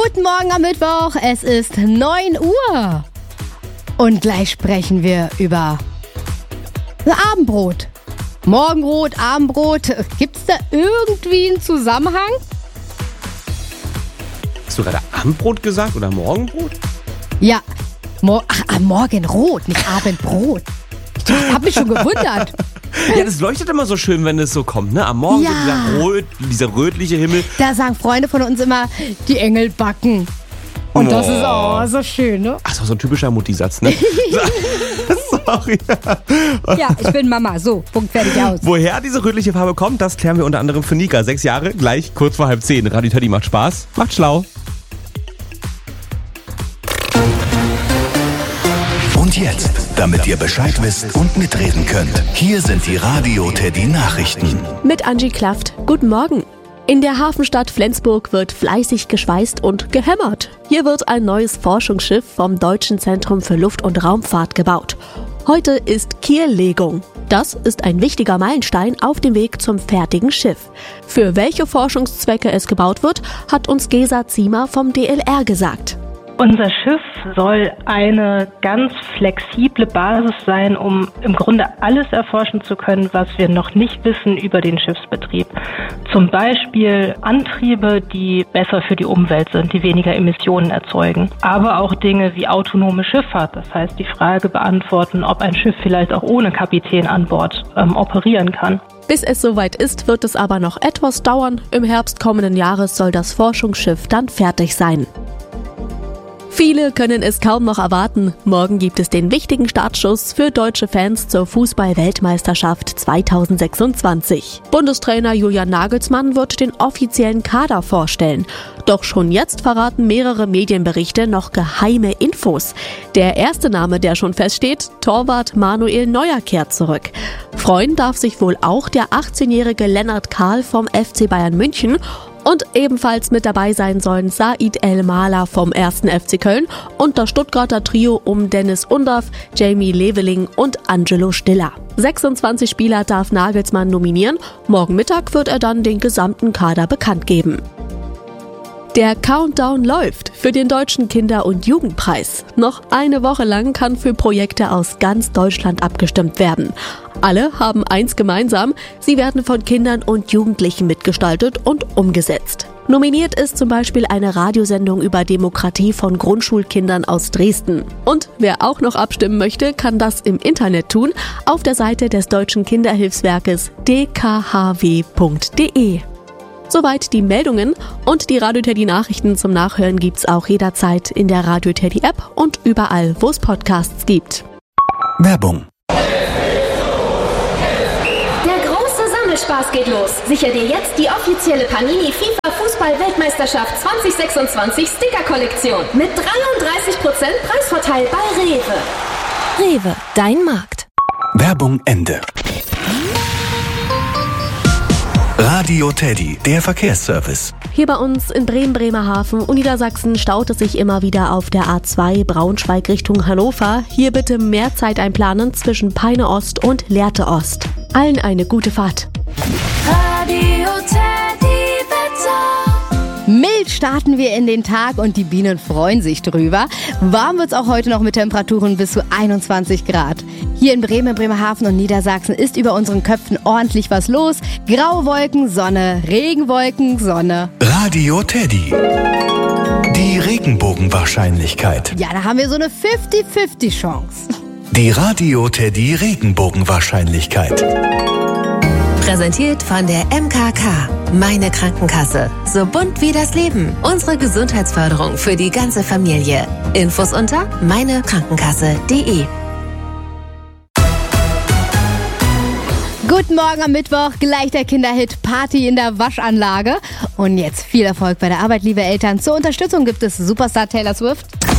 Guten Morgen am Mittwoch, es ist 9 Uhr. Und gleich sprechen wir über Abendbrot. Morgenbrot, Abendbrot. Gibt es da irgendwie einen Zusammenhang? Hast du gerade Abendbrot gesagt oder Morgenbrot? Ja, Morgenrot, nicht Abendbrot. Ich hab mich schon gewundert. Ja, das leuchtet immer so schön, wenn es so kommt, ne? Am Morgen so dieser rötliche Himmel. Da sagen Freunde von uns immer, die Engel backen. Und das ist so schön, ne? Ach, so ein typischer Mutti-Satz, ne? Sorry. Ja, ich bin Mama. So, Punkt, fertig, aus. Woher diese rötliche Farbe kommt, das klären wir unter anderem für Nika. 6 Jahre, gleich kurz vor 9:30. Radio Teddy macht Spaß, macht schlau. Und jetzt, damit ihr Bescheid wisst und mitreden könnt, hier sind die Radio Teddy Nachrichten. Mit Angie Klaft. Guten Morgen. In der Hafenstadt Flensburg wird fleißig geschweißt und gehämmert. Hier wird ein neues Forschungsschiff vom Deutschen Zentrum für Luft- und Raumfahrt gebaut. Heute ist Kiellegung. Das ist ein wichtiger Meilenstein auf dem Weg zum fertigen Schiff. Für welche Forschungszwecke es gebaut wird, hat uns Gesa Ziemer vom DLR gesagt. Unser Schiff soll eine ganz flexible Basis sein, um im Grunde alles erforschen zu können, was wir noch nicht wissen über den Schiffsbetrieb. Zum Beispiel Antriebe, die besser für die Umwelt sind, die weniger Emissionen erzeugen. Aber auch Dinge wie autonome Schifffahrt, das heißt die Frage beantworten, ob ein Schiff vielleicht auch ohne Kapitän an Bord operieren kann. Bis es soweit ist, wird es aber noch etwas dauern. Im Herbst kommenden Jahres soll das Forschungsschiff dann fertig sein. Viele können es kaum noch erwarten. Morgen gibt es den wichtigen Startschuss für deutsche Fans zur Fußball-Weltmeisterschaft 2026. Bundestrainer Julian Nagelsmann wird den offiziellen Kader vorstellen. Doch schon jetzt verraten mehrere Medienberichte noch geheime Infos. Der erste Name, der schon feststeht, Torwart Manuel Neuer kehrt zurück. Freuen darf sich wohl auch der 18-jährige Lennart Kahl vom FC Bayern München. Und ebenfalls mit dabei sein sollen Said El-Mahler vom 1. FC Köln und das Stuttgarter Trio um Dennis Undaff, Jamie Leveling und Angelo Stiller. 26 Spieler darf Nagelsmann nominieren. Morgen Mittag wird er dann den gesamten Kader bekannt geben. Der Countdown läuft für den Deutschen Kinder- und Jugendpreis. Noch eine Woche lang kann für Projekte aus ganz Deutschland abgestimmt werden. Alle haben eins gemeinsam, sie werden von Kindern und Jugendlichen mitgestaltet und umgesetzt. Nominiert ist zum Beispiel eine Radiosendung über Demokratie von Grundschulkindern aus Dresden. Und wer auch noch abstimmen möchte, kann das im Internet tun, auf der Seite des Deutschen Kinderhilfswerkes dkhw.de. Soweit die Meldungen und die Radio Teddy Nachrichten zum Nachhören gibt's auch jederzeit in der Radio Teddy App und überall, wo es Podcasts gibt. Werbung. Der große Sammelspaß geht los. Sicher dir jetzt die offizielle Panini FIFA Fußball Weltmeisterschaft 2026 Sticker-Kollektion mit 33% Preisvorteil bei Rewe. Rewe, dein Markt. Werbung Ende. Radio Teddy, der Verkehrsservice. Hier bei uns in Bremen-Bremerhaven und Niedersachsen staut es sich immer wieder auf der A2 Braunschweig Richtung Hannover. Hier bitte mehr Zeit einplanen zwischen Peine Ost und Lehrte Ost. Allen eine gute Fahrt. Radio Teddy Wetter. Mild starten wir in den Tag und die Bienen freuen sich drüber. Warm wird's auch heute noch mit Temperaturen bis zu 21 Grad. Hier in Bremen, Bremerhaven und Niedersachsen ist über unseren Köpfen ordentlich was los. Graue Wolken, Sonne, Regenwolken, Sonne. Radio Teddy. Die Regenbogenwahrscheinlichkeit. Ja, da haben wir so eine 50-50 Chance. Die Radio Teddy Regenbogenwahrscheinlichkeit. Präsentiert von der MKK. Meine Krankenkasse. So bunt wie das Leben. Unsere Gesundheitsförderung für die ganze Familie. Infos unter meinekrankenkasse.de. Guten Morgen am Mittwoch, gleich der Kinderhit Party in der Waschanlage. Und jetzt viel Erfolg bei der Arbeit, liebe Eltern. Zur Unterstützung gibt es Superstar Taylor Swift.